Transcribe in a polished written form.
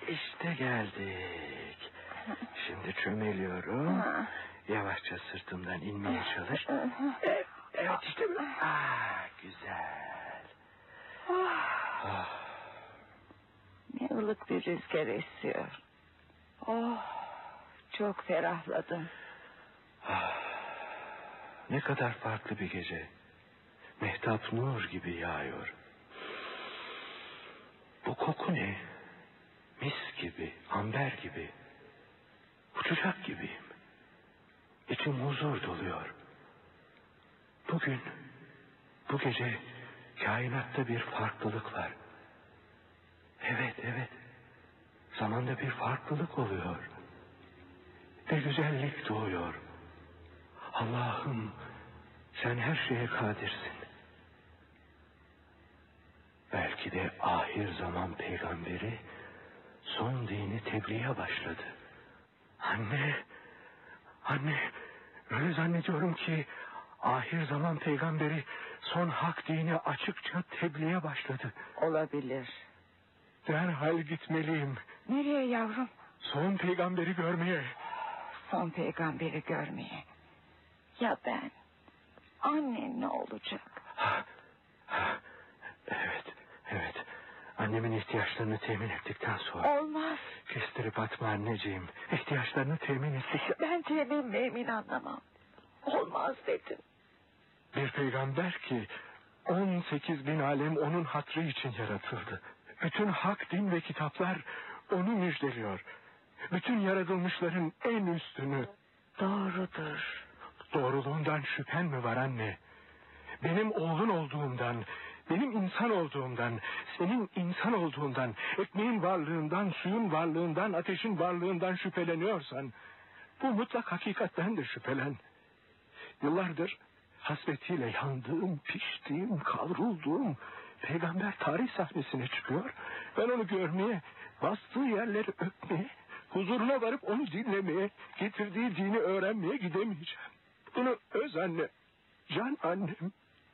İşte geldik. Şimdi çömeliyorum. Yavaşça sırtımdan inmeye çalış. Evet işte bu. Güzel. Ne ılık bir rüzgar esiyor. Çok ferahladım. Ne kadar farklı bir gece. Mehtap nur gibi yağıyor. Bu koku ne? Mis gibi, amber gibi. Uçacak gibiyim. İçim huzur doluyor. Bugün, bu gece kainatta bir farklılık var. Evet. Zamanda bir farklılık oluyor. Bir güzellik doğuyor. Allah'ım, sen her şeye kadirsin. Belki de ahir zaman peygamberi son dini tebliğe başladı. Anne, öyle zannediyorum ki ahir zaman peygamberi son hak dini açıkça tebliğe başladı. Olabilir. Derhal gitmeliyim. Nereye yavrum? Son peygamberi görmeye. Son peygamberi görmeye. Ya ben? Annen ne olacak? Evet. Annemin ihtiyaçlarını temin ettikten sonra. Olmaz. Kestirip atma anneciğim. İhtiyaçlarını temin ettik. Ben temin anlamam. Olmaz dedim. Bir peygamber ki 18 bin alem onun hatrı için yaratıldı. Bütün hak, din ve kitaplar onu müjdeliyor. Bütün yaratılmışların en üstünü. Doğrudur. Doğruluğundan şüphen mi var anne? Benim oğlun olduğumdan, benim insan olduğumdan, senin insan olduğundan, ekmeğin varlığından, suyun varlığından, ateşin varlığından şüpheleniyorsan, bu mutlak hakikatten de şüphelen. Yıllardır hasretiyle yandığım, piştiğim, kavrulduğum peygamber tarih sahnesine çıkıyor. Ben onu görmeye, bastığı yerleri öpmeye, huzuruna varıp onu dinlemeye, getirdiği dini öğrenmeye gidemeyeceğim. Bunu öz anne, can annem